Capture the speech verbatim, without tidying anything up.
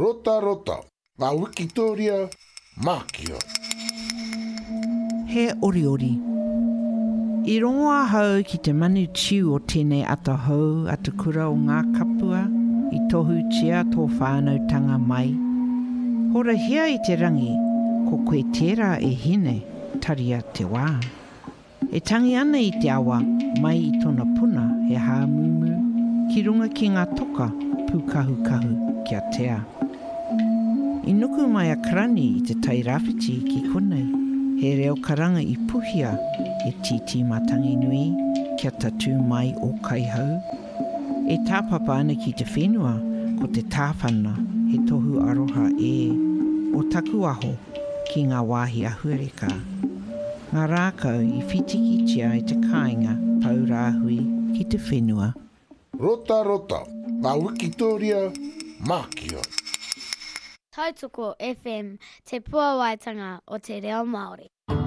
Rota rota, ngā Wikitoria, Mākia. He ori ori. I rongoa hau ki te manu tiu o tēnei ata hau atu kura o ngā kapua, i tohu tia tō whānautanga mai. Hora hea i te rangi, ko koe tērā e hine, taria te wā. E tangi ana i te awa, mai i tona puna he hāmumu, ki runga ki ngā toka, pūkahu kahu kia tea. I nuku mai a karani i te tai rāwhiti ki konei, he reo karanga i puhia e titi matangi nui, kia tatu mai o kai hau. E tāpapa ana ki te whenua, ko te tāwhana, he tohu aroha e, o taku aho ki ngā wāhi ahuareka. Ngā rākau i whitikitia i te kāinga pau rāhui ki te whenua. Rota rota, ngā Wikitoria, Mākia. Tautoko F M, te puawaitanga o te reo Māori.